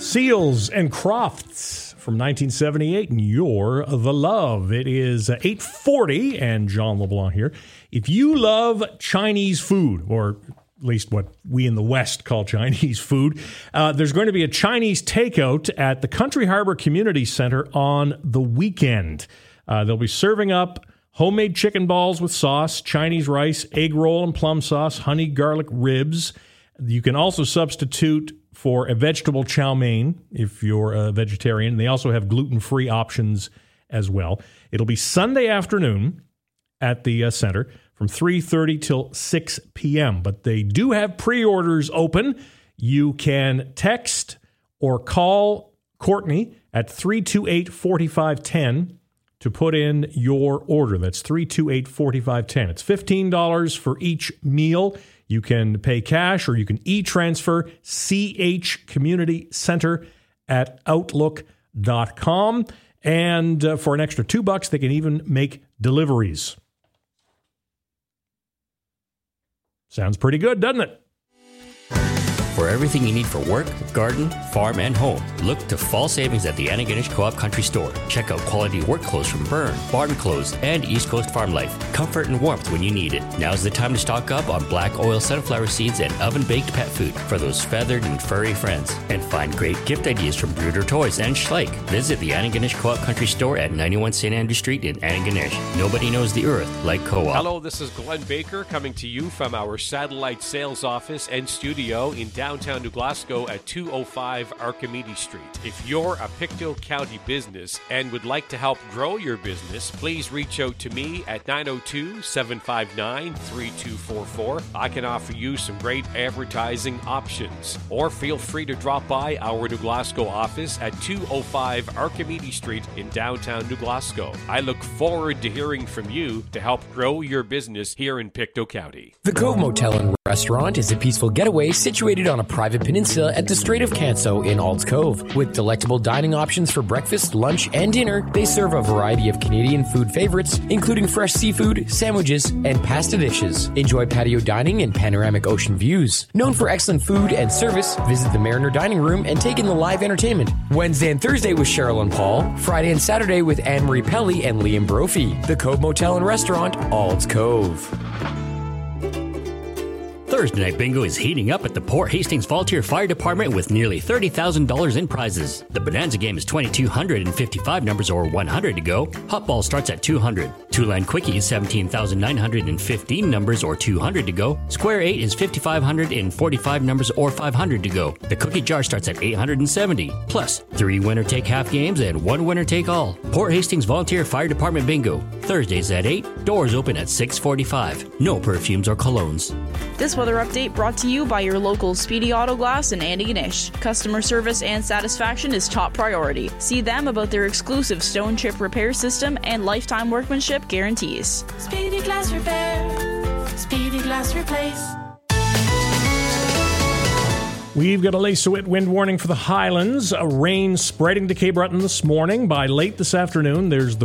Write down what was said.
Seals and Crofts from 1978, and You're the Love. It is 8:40, and John LeBlanc here. If you love Chinese food, or at least what we in the West call Chinese food, there's going to be a Chinese takeout at the Country Harbor Community Center on the weekend. They'll be serving up homemade chicken balls with sauce, Chinese rice, egg roll and plum sauce, honey garlic ribs. You can also substitute for a vegetable chow mein if you're a vegetarian. They also have gluten-free options as well. It'll be Sunday afternoon at the center from 3:30 till 6 p.m. But they do have pre-orders open. You can text or call Courtney at 328-4510 to put in your order. That's 328-4510. It's $15 for each meal. You can pay cash or you can e-transfer CH Community Center at Outlook.com. And for an extra $2, they can even make deliveries. Sounds pretty good, doesn't it? For everything you need for work, garden, farm, and home, look to fall savings at the Antigonish Co-op Country Store. Check out quality work clothes from Byrne, Barton Clothes, and East Coast Farm Life. Comfort and warmth when you need it. Now's the time to stock up on black oil sunflower seeds and oven-baked pet food for those feathered and furry friends. And find great gift ideas from Bruder Toys and Schleich. Visit the Antigonish Co-op Country Store at 91 St. Andrew Street in Antigonish. Nobody knows the earth like Co-op. Hello, this is Glenn Baker coming to you from our satellite sales office and studio in downtown New Glasgow at 205 Archimedes Street. If you're a Pictou County business and would like to help grow your business, please reach out to me at 902-759-3244. I can offer you some great advertising options. Or feel free to drop by our New Glasgow office at 205 Archimedes Street in downtown New Glasgow. I look forward to hearing from you to help grow your business here in Pictou County. The Cove Motel and Restaurant is a peaceful getaway situated on a private peninsula at the Strait of Canso in Ald's Cove. With delectable dining options for breakfast, lunch, and dinner, they serve a variety of Canadian food favorites, including fresh seafood, sandwiches, and pasta dishes. Enjoy patio dining and panoramic ocean views. Known for excellent food and service, visit the Mariner Dining Room and take in the live entertainment. Wednesday and Thursday with Cheryl and Paul. Friday and Saturday with Anne-Marie Pelly and Liam Brophy. The Cove Motel and Restaurant, Ald's Cove. Thursday Night Bingo is heating up at the Port Hastings Volunteer Fire Department with nearly $30,000 in prizes. The Bonanza game is 2,255 numbers or 100 to go. Hot Ball starts at 200. Two-Line Quickie is 17,915 numbers or 200 to go. Square 8 is 5,545 numbers or 500 to go. The Cookie Jar starts at 870. Plus, 3 winner-take-half games and 1 winner-take-all. Port Hastings Volunteer Fire Department Bingo. Thursdays at 8. Doors open at 6:45. No perfumes or colognes. This weather update brought to you by your local Speedy Auto Glass in Antigonish. Customer service and satisfaction is top priority. See them about their exclusive stone chip repair system and lifetime workmanship guarantees. Speedy Glass Repair. Speedy Glass Replace. We've got a Lacewit wind warning for the Highlands. Rain spreading to Cape Breton this morning. By late this afternoon, there's the